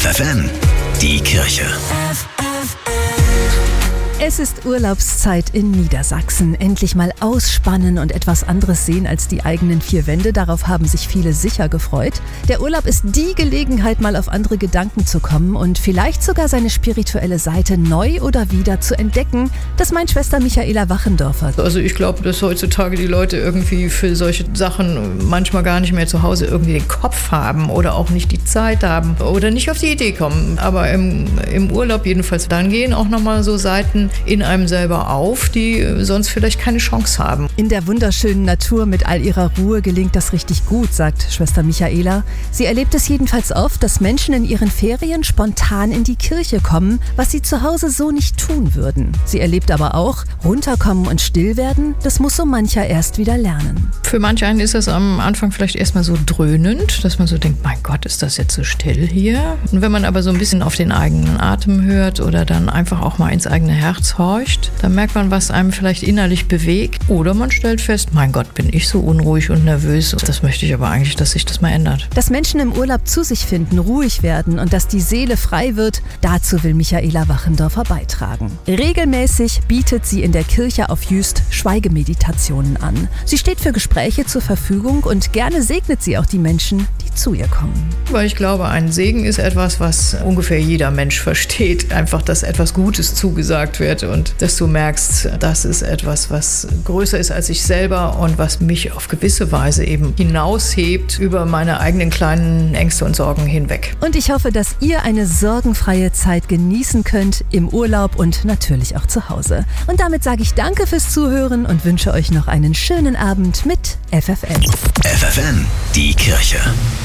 FFN, die Kirche. Es ist Urlaubszeit in Niedersachsen. Endlich mal ausspannen und etwas anderes sehen als die eigenen vier Wände. Darauf haben sich viele sicher gefreut. Der Urlaub ist die Gelegenheit, mal auf andere Gedanken zu kommen und vielleicht sogar seine spirituelle Seite neu oder wieder zu entdecken. Das meint Schwester Michaela Wachendorfer. Also ich glaube, dass heutzutage die Leute irgendwie für solche Sachen manchmal gar nicht mehr zu Hause irgendwie den Kopf haben oder auch nicht die Zeit haben oder nicht auf die Idee kommen. Aber im Urlaub jedenfalls, dann gehen auch nochmal so Seiten in einem selber auf, die sonst vielleicht keine Chance haben. In der wunderschönen Natur mit all ihrer Ruhe gelingt das richtig gut, sagt Schwester Michaela. Sie erlebt es jedenfalls oft, dass Menschen in ihren Ferien spontan in die Kirche kommen, was sie zu Hause so nicht tun würden. Sie erlebt aber auch, runterkommen und still werden, das muss so mancher erst wieder lernen. Für manch einen ist das am Anfang vielleicht erstmal so dröhnend, dass man so denkt, mein Gott, ist das jetzt so still hier? Und wenn man aber so ein bisschen auf den eigenen Atem hört oder dann einfach auch mal ins eigene Herz horcht, dann merkt man, was einem vielleicht innerlich bewegt. Oder man stellt fest, mein Gott, bin ich so unruhig und nervös. Das möchte ich aber eigentlich, dass sich das mal ändert. Dass Menschen im Urlaub zu sich finden, ruhig werden und dass die Seele frei wird, dazu will Michaela Wachendorfer beitragen. Regelmäßig bietet sie in der Kirche auf Jüst Schweigemeditationen an. Sie steht für Gespräche zur Verfügung und gerne segnet sie auch die Menschen, die zu ihr kommen. Weil ich glaube, ein Segen ist etwas, was ungefähr jeder Mensch versteht. Einfach, dass etwas Gutes zugesagt wird und dass du merkst, das ist etwas, was größer ist als ich selber und was mich auf gewisse Weise eben hinaushebt über meine eigenen kleinen Ängste und Sorgen hinweg. Und ich hoffe, dass ihr eine sorgenfreie Zeit genießen könnt im Urlaub und natürlich auch zu Hause. Und damit sage ich danke fürs Zuhören und wünsche euch noch einen schönen Abend mit FFN. FFN, die Kirche.